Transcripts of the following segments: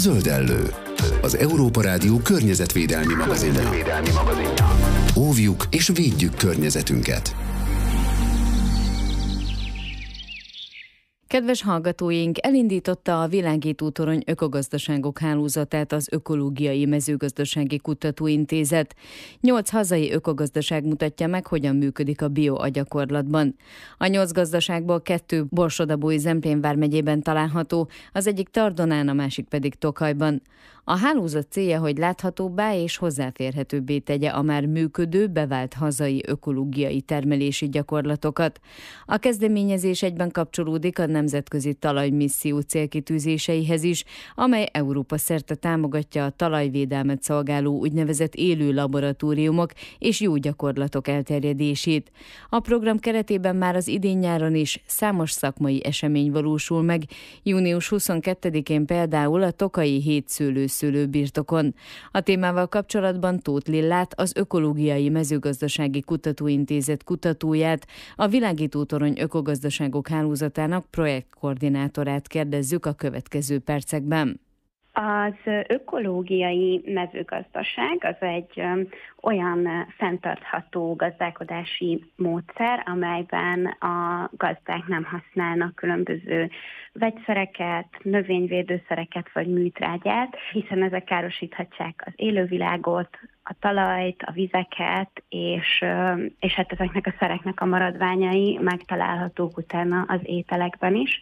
Zöldellő, az Európa Rádió környezetvédelmi magazinja. Óvjuk és védjük környezetünket. Kedves hallgatóink, elindította a Világító Torony ökogazdaságok hálózatát az Ökológiai Mezőgazdasági Kutatóintézet. 8 hazai ökogazdaság mutatja meg, hogyan működik a bioagyakorlatban. A 8 gazdaságból 2 Borsod-Abaúj-Zemplén vármegyében található, az egyik Tardonán, a másik pedig Tokajban. A hálózat célja, hogy láthatóbbá és hozzáférhetőbbé tegye a már működő, bevált hazai ökológiai termelési gyakorlatokat. A kezdeményezés egyben kapcsolódik a Nemzetközi Talajmisszió célkitűzéseihez is, amely Európa szerte támogatja a talajvédelmet szolgáló úgynevezett élő laboratóriumok és jó gyakorlatok elterjedését. A program keretében már az idén-nyáron is számos szakmai esemény valósul meg. Június 22-én például a tokaji hétszőlőbirtokon. A témával kapcsolatban Tóth Lillát, az Ökológiai Mezőgazdasági Kutatóintézet kutatóját, a Világító Torony ökogazdaságok hálózatának projektkoordinátorát kérdezzük a következő percekben. Az ökológiai mezőgazdaság az egy olyan fenntartható gazdálkodási módszer, amelyben a gazdák nem használnak különböző vegyszereket, növényvédőszereket vagy műtrágyát, hiszen ezek károsíthatják az élővilágot, a talajt, a vizeket, és hát ezeknek a szereknek a maradványai megtalálhatók utána az ételekben is.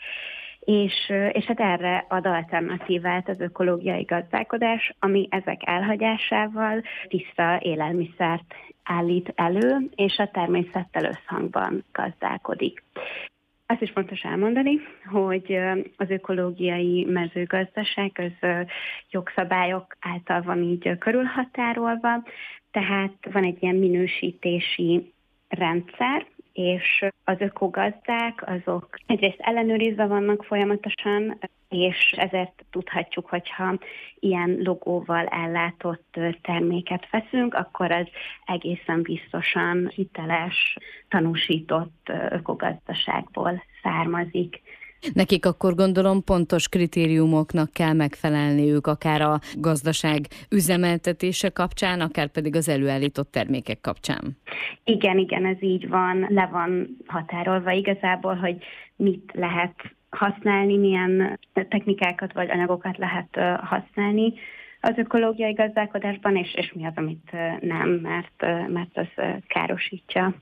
És hát erre ad alternatívát az ökológiai gazdálkodás, ami ezek elhagyásával tiszta élelmiszert állít elő, és a természettel összhangban gazdálkodik. Azt is fontos elmondani, hogy az ökológiai mezőgazdaság az jogszabályok által van így körülhatárolva, tehát van egy ilyen minősítési rendszer, és az ökogazdák azok egyrészt ellenőrizve vannak folyamatosan, és ezért tudhatjuk, hogyha ilyen logóval ellátott terméket veszünk, akkor az egészen biztosan hiteles, tanúsított ökogazdaságból származik. Nekik akkor gondolom pontos kritériumoknak kell megfelelniük, akár a gazdaság üzemeltetése kapcsán, akár pedig az előállított termékek kapcsán. Igen, ez így van, le van határolva igazából, hogy mit lehet használni, milyen technikákat vagy anyagokat lehet használni az ökológiai gazdálkodásban, és mi az, amit nem, mert az károsítja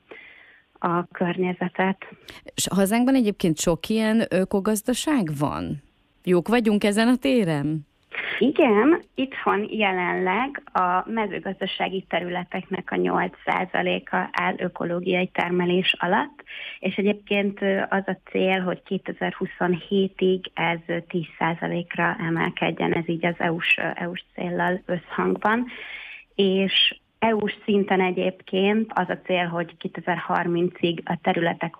a környezetet. És hazánkban egyébként sok ilyen ökogazdaság van? Jók vagyunk ezen a téren? Igen, itthon jelenleg a mezőgazdasági területeknek a 8%-a áll ökológiai termelés alatt, és egyébként az a cél, hogy 2027-ig ez 10%-ra emelkedjen, ez így az EU-s céllal összhangban, és EU-s szinten egyébként az a cél, hogy 2030-ig a területek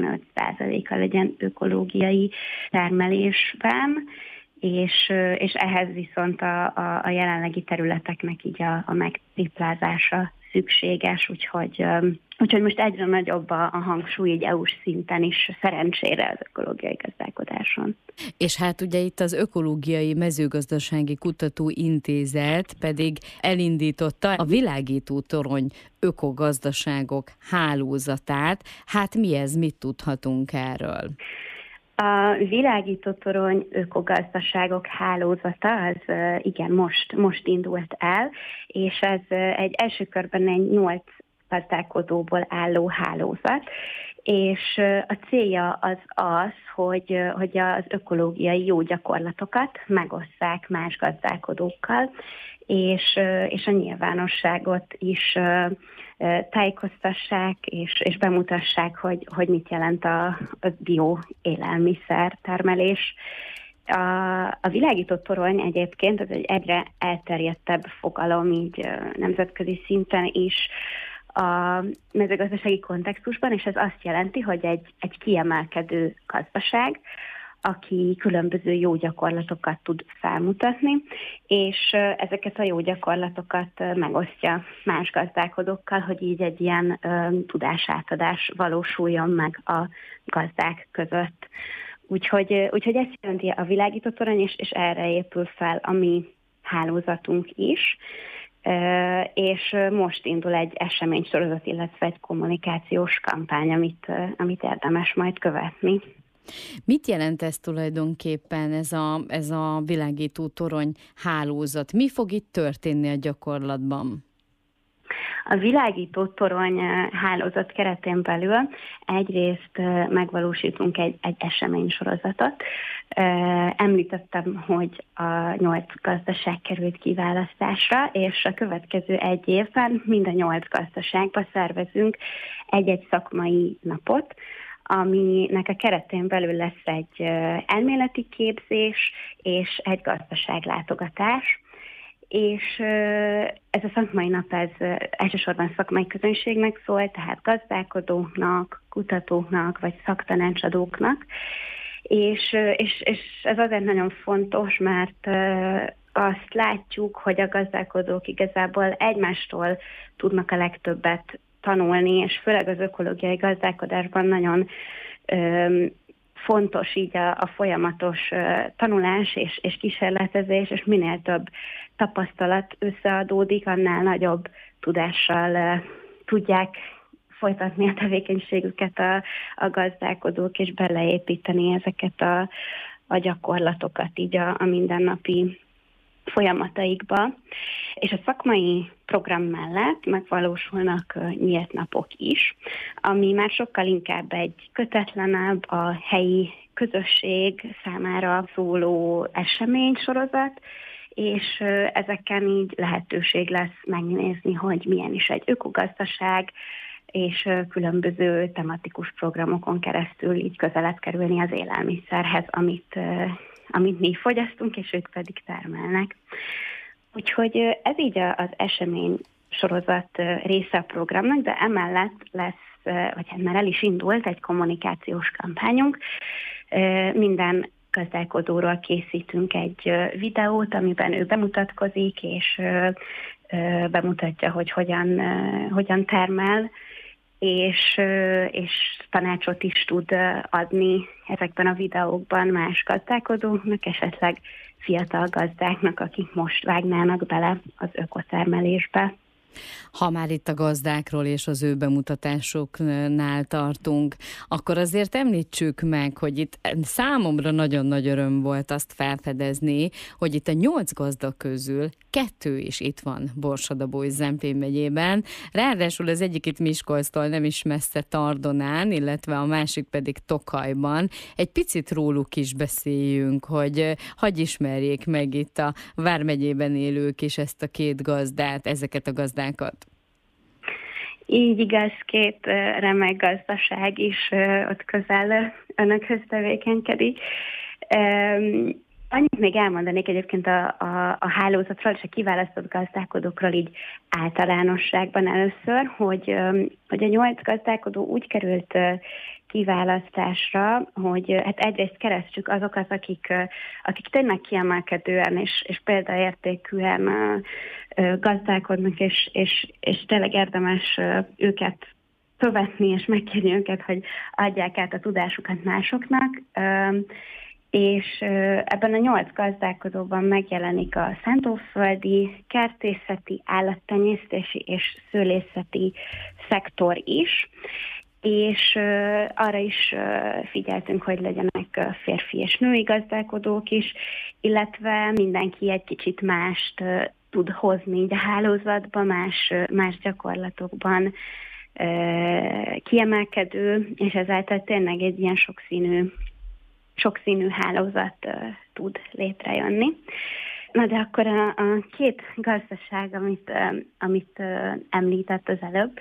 25%-a legyen ökológiai termelésben, és ehhez viszont a jelenlegi területeknek így a megtriplázása szükséges, úgyhogy most egyre nagyobb a hangsúly így EU-s szinten is, szerencsére az ökológiai gazdálkodáson. És hát ugye itt az Ökológiai Mezőgazdasági Kutatóintézet pedig elindította a Világító Torony ökogazdaságok hálózatát. Hát mi ez, mit tudhatunk erről? A Világító Torony ökogazdaságok hálózata az igen, most indult el, és ez egy első körben egy 8 gazdálkodóból álló hálózat, és a célja az, hogy az ökológiai jó gyakorlatokat megosszák más gazdálkodókkal, és a nyilvánosságot is tájékoztassák, és bemutassák, hogy mit jelent a bioélelmiszer termelés. A Világító Torony egyébként ez egy egyre elterjedtebb fogalom, így nemzetközi szinten is a mezőgazdasági kontextusban, és ez azt jelenti, hogy egy kiemelkedő gazdaság, aki különböző jó gyakorlatokat tud felmutatni, és ezeket a jó gyakorlatokat megosztja más gazdálkodókkal, hogy így egy ilyen tudásátadás valósuljon meg a gazdák között. Úgyhogy ezt jelenti a világító torony, és erre épül fel a mi hálózatunk is. És most indul egy eseménysorozat, illetve egy kommunikációs kampány, amit érdemes majd követni. Mit jelent ez tulajdonképpen, ez a világító torony hálózat? Mi fog itt történni a gyakorlatban? A világító torony hálózat keretén belül egyrészt megvalósítunk egy eseménysorozatot. Említettem, hogy a 8 gazdaság került kiválasztásra, és a következő egy évben mind a 8 gazdaságba szervezünk egy szakmai napot, aminek a keretén belül lesz egy elméleti képzés és egy gazdaságlátogatás. És ez a szakmai nap elsősorban szakmai közönségnek szól, tehát gazdálkodóknak, kutatóknak vagy szaktanácsadóknak. És ez azért nagyon fontos, mert azt látjuk, hogy a gazdálkodók igazából egymástól tudnak a legtöbbet tanulni, és főleg az ökológiai gazdálkodásban nagyon fontos így a folyamatos tanulás és kísérletezés, és minél több tapasztalat összeadódik, annál nagyobb tudással tudják folytatni a tevékenységüket a gazdálkodók, és beleépíteni ezeket a gyakorlatokat így a mindennapi folyamataikba. És a szakmai program mellett megvalósulnak nyílt napok is, ami már sokkal inkább egy kötetlenebb, a helyi közösség számára szóló eseménysorozat, és ezeken így lehetőség lesz megnézni, hogy milyen is egy ökogazdaság, és különböző tematikus programokon keresztül így közelebb kerülni az élelmiszerhez, amit mi fogyasztunk, és ők pedig termelnek. Úgyhogy ez így az esemény sorozat része a programnak, de emellett lesz, vagy hát már el is indult egy kommunikációs kampányunk. Minden gazdálkodóról készítünk egy videót, amiben ő bemutatkozik, és bemutatja, hogy hogyan termel, és tanácsot is tud adni ezekben a videókban más gazdálkodóknak, esetleg fiatal gazdáknak, akik most vágnának bele az ökotermelésbe. Ha már itt a gazdákról és az ő bemutatásoknál tartunk, akkor azért említsük meg, hogy itt számomra nagyon nagy öröm volt azt felfedezni, hogy itt a 8 gazda közül 2 is itt van Borsod-Abaúj-Zemplén megyében. Ráadásul az egyik itt Miskolctól nem is messze Tardonán, illetve a másik pedig Tokajban. Egy picit róluk is beszéljünk, hogy hadd ismerjék meg itt a vármegyében élők is ezt a 2 gazdát, ezeket a gazdákat. Így igaz, 2 remek gazdaság is ott közel önökhöz tevékenykedik. Annyit még elmondanék egyébként a hálózatról és a kiválasztott gazdálkodókról így általánosságban először, hogy a 8 gazdálkodó úgy került kiválasztásra, hogy hát egyrészt keresztjük azokat, akik tényleg kiemelkedően és példaértékűen gazdálkodnak, és tényleg érdemes őket követni, és megkérni őket, hogy adják át a tudásukat másoknak. És ebben a 8 gazdálkodóban megjelenik a szántóföldi, kertészeti, állattenyésztési és szőlészeti szektor is, és arra is figyeltünk, hogy legyenek férfi és női gazdálkodók is, illetve mindenki egy kicsit mást tud hozni így a hálózatba, más gyakorlatokban kiemelkedő, és ezáltal tényleg egy ilyen sokszínű hálózat tud létrejönni. Na de akkor a 2 gazdaság, amit említett az előbb,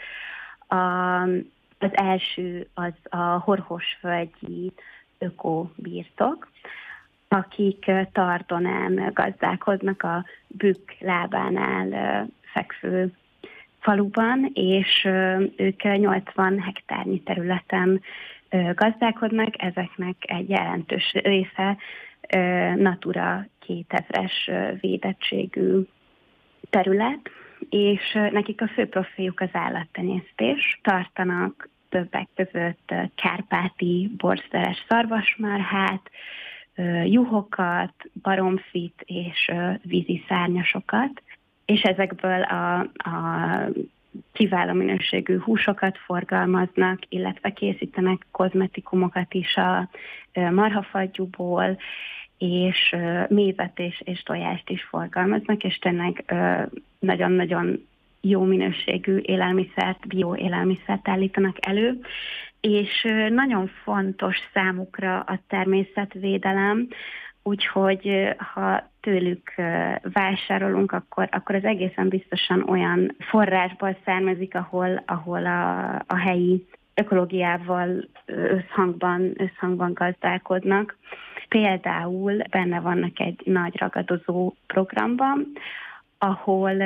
az első az a Horhosföldi ökobirtok, akik Tardonán gazdálkodnak a Bükk lábánál fekvő faluban, és ők 80 hektárnyi területen gazdálkodnak, ezeknek egy jelentős része Natura 2000-es védettségű terület, és nekik a fő profiljuk az állattenyésztés. Tartanak többek között kárpáti borszteres szarvasmarhát, juhokat, baromfit és vízi szárnyasokat, és ezekből a kiváló minőségű húsokat forgalmaznak, illetve készítenek kozmetikumokat is a marhafagyúból, és mézet és tojást is forgalmaznak, és tényleg nagyon-nagyon jó minőségű élelmiszert, bio élelmiszert állítanak elő, és nagyon fontos számukra a természetvédelem, úgyhogy ha tőlük vásárolunk, akkor az egészen biztosan olyan forrásból származik, ahol a helyi ökológiával összhangban gazdálkodnak. Például benne vannak egy nagy ragadozó programban, ahol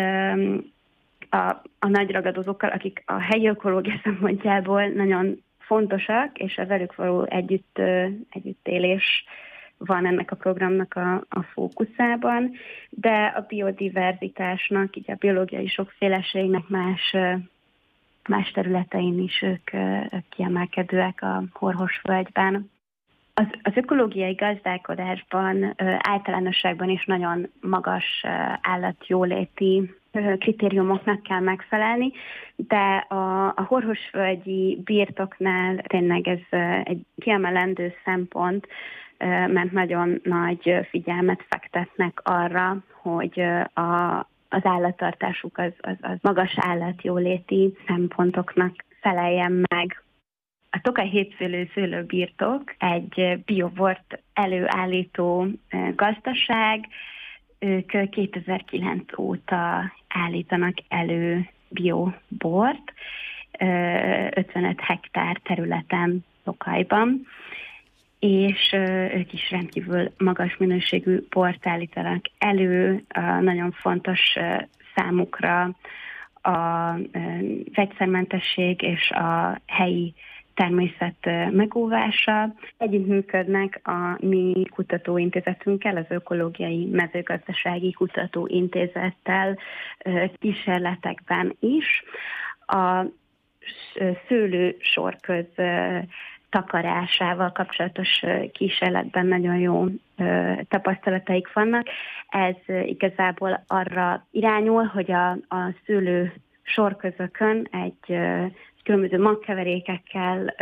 a nagy ragadozókkal, akik a helyi ökológia szempontjából nagyon fontosak, és a velük való együttélés van ennek a programnak a fókuszában, de a biodiverzitásnak, így a biológiai sokféleségnek más területein is ők kiemelkedőek a Horhosvölgyben. Az ökológiai gazdálkodásban általánosságban is nagyon magas állatjóléti kritériumoknak kell megfelelni, de a horhosvölgyi birtoknál tényleg ez egy kiemelendő szempont, mert nagyon nagy figyelmet fektetnek arra, hogy az állattartásuk az magas állatjóléti szempontoknak feleljen meg. A Tokaj hétszőlő szőlőbirtok egy biobort előállító gazdaság. Ők 2009 óta állítanak elő biobort 55 hektár területen Tokajban, és ők is rendkívül magas minőségű bort állítanak elő. Nagyon fontos számukra a vegyszermentesség és a helyi természet megóvása. Együttműködnek a mi kutatóintézetünkkel, az Ökológiai Mezőgazdasági Kutatóintézettel kísérletekben is. A szőlősorköz takarásával kapcsolatos kísérletben nagyon jó tapasztalataik vannak. Ez igazából arra irányul, hogy a szőlő sorközökön egy különböző magkeverékekkel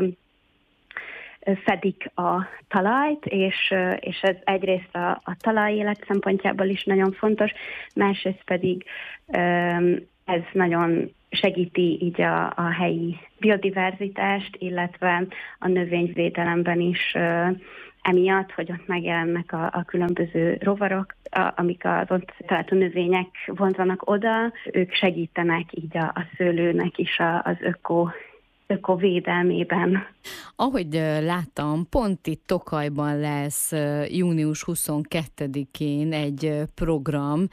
fedik a talajt, és ez egyrészt a talajélet szempontjából is nagyon fontos, másrészt pedig ez nagyon segíti így a helyi biodiverzitást, illetve a növényvédelemben is emiatt, hogy ott megjelennek a különböző rovarok, amik az ott található növények vonzanak oda, ők segítenek így a szőlőnek is az ökovédelmében. Ahogy láttam, pont itt Tokajban lesz június 22-én egy program,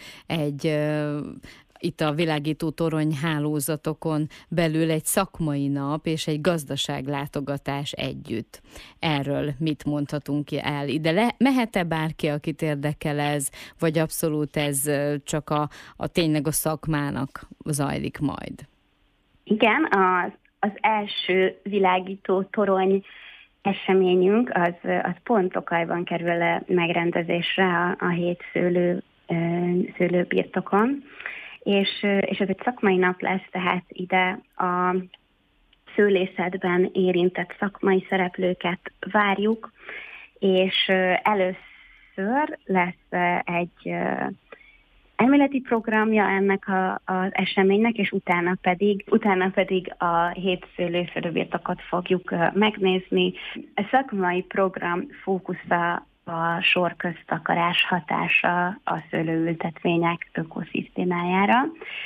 itt a világító torony hálózatokon belül egy szakmai nap és egy gazdaságlátogatás együtt. Erről mit mondhatunk el? Ide mehet-e bárki, akit érdekel ez, vagy abszolút ez csak tényleg a szakmának zajlik majd? Igen, az első világító torony eseményünk az pont Tokajban kerül megrendezésre a 7 szőlőbirtokon. És ez egy szakmai nap lesz, tehát ide a szőlészetben érintett szakmai szereplőket várjuk, és először lesz egy elméleti programja ennek az eseménynek, és utána pedig a 7 szőlőbirtokot fogjuk megnézni. A szakmai program fókusza a sorköztakarás hatása a szőlőültetvények ökoszisztémájára,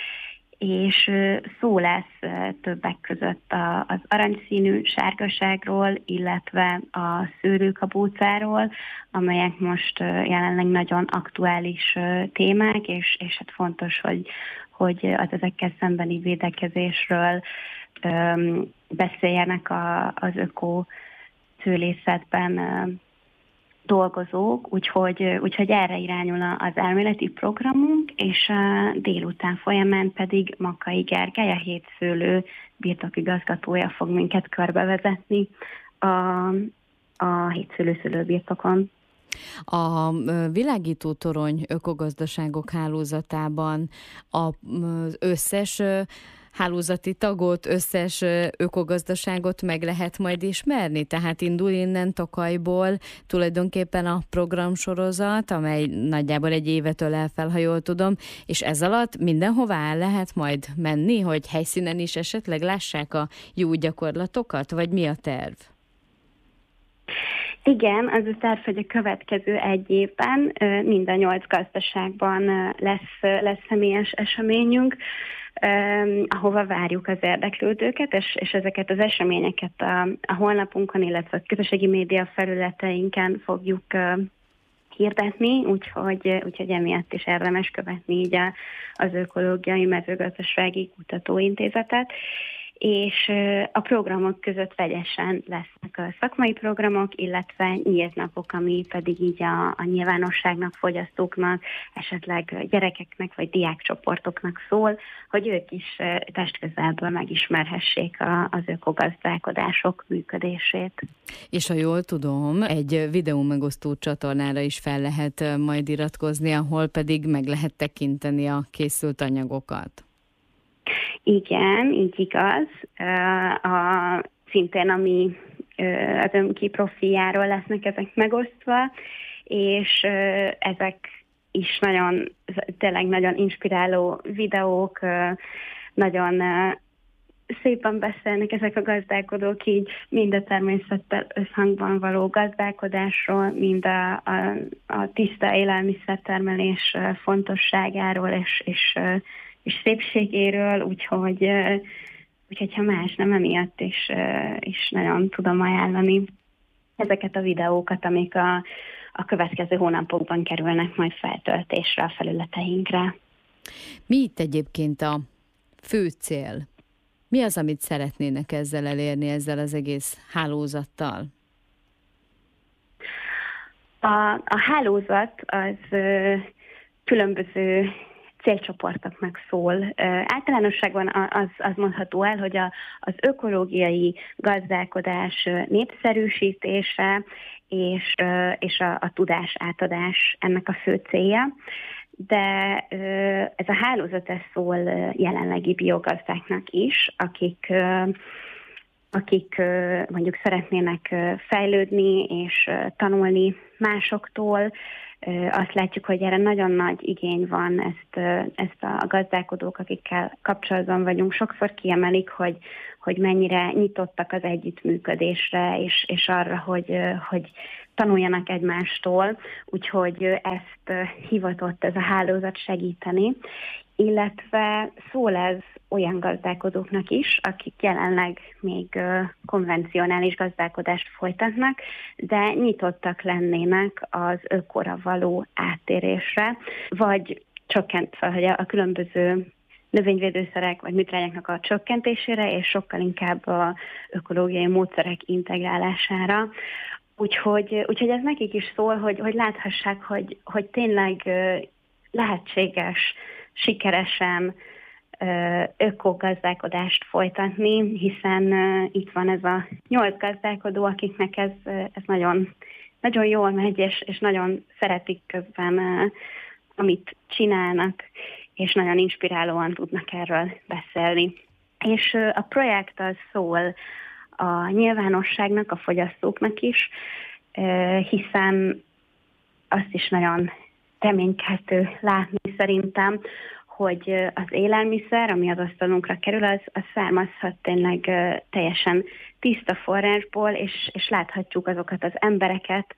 és szó lesz többek között az aranyszínű sárgaságról, illetve a szőlőkabócáról, amelyek most jelenleg nagyon aktuális témák, és hát fontos, hogy az ezekkel szembeni védekezésről beszéljenek az öko szőlészetben dolgozók, úgyhogy erre irányul az elméleti programunk, és a délután folyamán pedig Makkai Gergely, a hétszőlő birtokigazgatója fog minket körbevezetni a hétszőlő szőlőbirtokon. A világító torony ökogazdaságok hálózatában az összes hálózati tagot, összes ökogazdaságot meg lehet majd ismerni? Tehát indul innen Tokajból tulajdonképpen a programsorozat, amely nagyjából egy évet ölel fel, ha jól tudom, és ez alatt mindenhová el lehet majd menni, hogy helyszínen is esetleg lássák a jó gyakorlatokat, vagy mi a terv? Igen, az a terv, hogy a következő egy évben minden 8 gazdaságban lesz személyes eseményünk, ahova várjuk az érdeklődőket, és ezeket az eseményeket a honlapunkon, illetve a közösségi média felületeinken fogjuk hirdetni, úgyhogy emiatt is érdemes követni így az Ökológiai Mezőgazdasági Kutatóintézetet. És a programok között vegyesen lesznek a szakmai programok, illetve nyílt napok, ami pedig így a nyilvánosságnak, fogyasztóknak, esetleg gyerekeknek vagy diákcsoportoknak szól, hogy ők is testközelből megismerhessék az ökogazdálkodások működését. És ha jól tudom, egy videó megosztó csatornára is fel lehet majd iratkozni, ahol pedig meg lehet tekinteni a készült anyagokat. Igen, így igaz. Szintén az önki profiljáról lesznek ezek megosztva, és ezek is tényleg nagyon inspiráló videók, nagyon szépen beszélnek ezek a gazdálkodók így mind a természettel összhangban való gazdálkodásról, mind a tiszta élelmiszertermelés fontosságáról és szépségéről, úgyhogy ha más nem, emiatt is nagyon tudom ajánlani ezeket a videókat, amik a következő hónapokban kerülnek majd feltöltésre a felületeinkre. Mi itt egyébként a fő cél? Mi az, amit szeretnének ezzel elérni, ezzel az egész hálózattal? A hálózat az különböző célcsoportoknak szól. Általánosságban az mondható el, hogy az ökológiai gazdálkodás népszerűsítése és a tudás átadás ennek a fő célja. De ez a hálózat szól jelenlegi biogazdáknak is, akik mondjuk szeretnének fejlődni és tanulni másoktól. Azt látjuk, hogy erre nagyon nagy igény van, ezt a gazdálkodók, akikkel kapcsolatban vagyunk, sokszor kiemelik, hogy mennyire nyitottak az együttműködésre, és arra, hogy tanuljanak egymástól, úgyhogy ezt hivatott ez a hálózat segíteni, illetve szól ez olyan gazdálkodóknak is, akik jelenleg még konvencionális gazdálkodást folytatnak, de nyitottak lennének az ökora való áttérésre, vagy csökkentve, hogy a különböző növényvédőszerek vagy műtrágyáknak a csökkentésére, és sokkal inkább az ökológiai módszerek integrálására. Úgyhogy ez nekik is szól, hogy láthassák, hogy tényleg lehetséges sikeresen ökogazdálkodást folytatni, hiszen itt van ez a 8 gazdálkodó, akiknek ez nagyon, nagyon jól megy, és nagyon szeretik közben, amit csinálnak, és nagyon inspirálóan tudnak erről beszélni. És a projekt az szól a nyilvánosságnak, a fogyasztóknak is, hiszen azt is nagyon reménykeltő látni szerintem, hogy az élelmiszer, ami az asztalunkra kerül, az származhat tényleg teljesen tiszta forrásból, és láthatjuk azokat az embereket,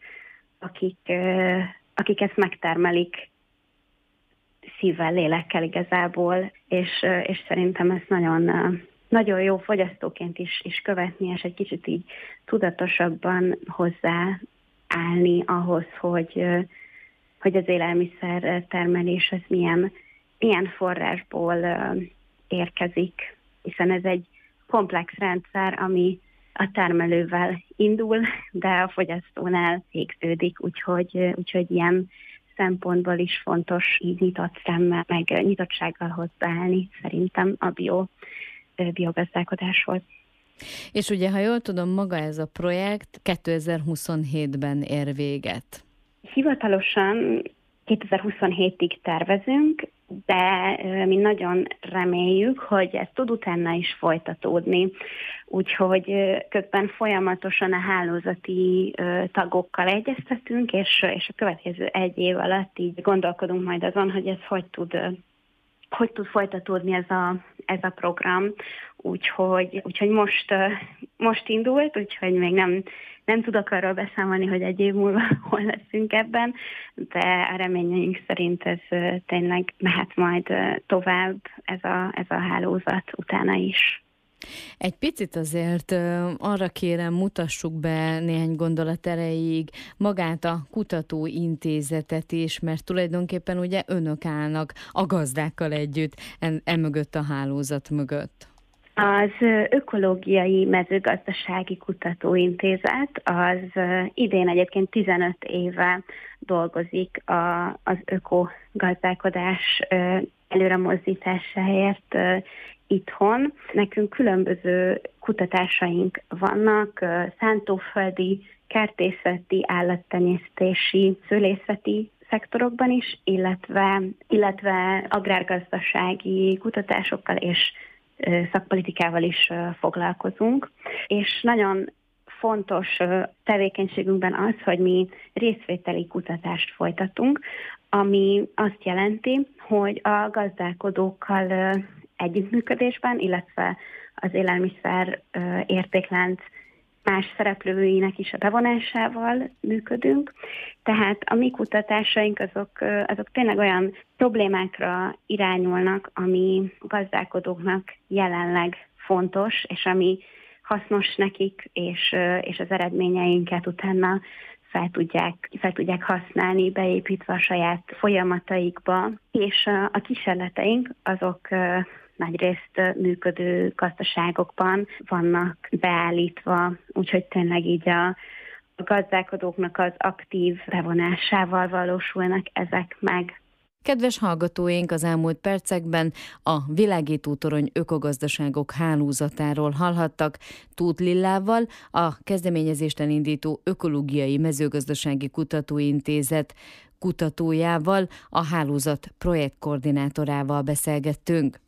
akik ezt megtermelik szívvel, lélekkel igazából, és szerintem ez nagyon, nagyon jó fogyasztóként is követni, és egy kicsit így tudatosabban hozzáállni ahhoz, hogy az élelmiszer termelés az milyen forrásból érkezik, hiszen ez egy komplex rendszer, ami a termelővel indul, de a fogyasztónál végződik, úgyhogy ilyen szempontból is fontos így nyitott szemmel, meg nyitottsággal hozzáállni szerintem a biogazdálkodáshoz. És ugye, ha jól tudom, maga ez a projekt 2027-ben ér véget. Hivatalosan 2027-ig tervezünk, de mi nagyon reméljük, hogy ez tud utána is folytatódni. Úgyhogy közben folyamatosan a hálózati tagokkal egyeztetünk, és a következő 1 év alatt így gondolkodunk majd azon, hogy ez hogy tud folytatódni ez a program. Úgyhogy most indult, úgyhogy még nem tudok arról beszámolni, hogy 1 év múlva hol leszünk ebben, de a reményeink szerint ez tényleg mehet majd tovább ez a hálózat utána is. Egy picit azért arra kérem, mutassuk be néhány gondolat erejéig magát a kutatóintézetet is, mert tulajdonképpen ugye önök állnak a gazdákkal együtt emögött a hálózat mögött. Az Ökológiai Mezőgazdasági Kutatóintézet az idén egyébként 15 éve dolgozik az ökogazdálkodás előremozdításáért itthon. Nekünk különböző kutatásaink vannak, szántóföldi, kertészeti, állattenyésztési, szőlészeti szektorokban is, illetve agrárgazdasági kutatásokkal és szakpolitikával is foglalkozunk. És nagyon fontos tevékenységünkben az, hogy mi részvételi kutatást folytatunk, ami azt jelenti, hogy a gazdálkodókkal együttműködésben, illetve az élelmiszer értéklánc más szereplőinek is a bevonásával működünk. Tehát a mi kutatásaink azok tényleg olyan problémákra irányulnak, ami gazdálkodóknak jelenleg fontos, és ami hasznos nekik, és az eredményeinket utána fel tudják használni, beépítve a saját folyamataikba. És a kísérleteink azok nagyrészt működő gazdaságokban vannak beállítva, úgyhogy tényleg így a gazdálkodóknak az aktív bevonásával valósulnak ezek meg. Kedves hallgatóink, az elmúlt percekben a Világítótorony ökogazdaságok hálózatáról hallhattak Tóth Lillával, a kezdeményezést elindító Ökológiai Mezőgazdasági Kutatóintézet kutatójával, a hálózat projektkoordinátorával beszélgettünk.